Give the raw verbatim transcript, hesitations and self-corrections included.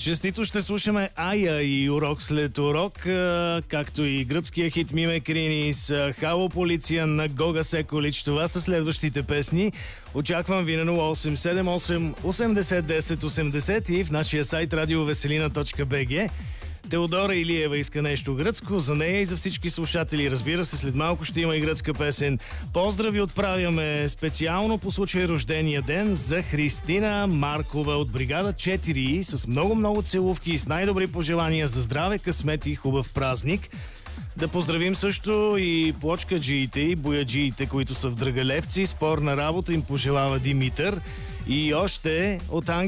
Честито ще слушаме Ая и урок след урок, както и гръцкия хит Миме Кринис, Хало Полиция на Гога Секолич. Това са следващите песни. Очаквам ви на нула осем седем осем осемдесет десет осемдесет и в нашия сайт радиовеселина точка би джи. Теодора Илиева иска нещо гръцко за нея и за всички слушатели. Разбира се, след малко ще има и гръцка песен. Поздрави отправяме специално по случай рождения ден за Христина Маркова от бригада четири с много-много целувки и с най-добри пожелания за здраве, късмет и хубав празник. Да поздравим също и плочкаджиите и бояджиите, които са в Драгалевци. Спорна работа им пожелава Димитър. И още от Ангел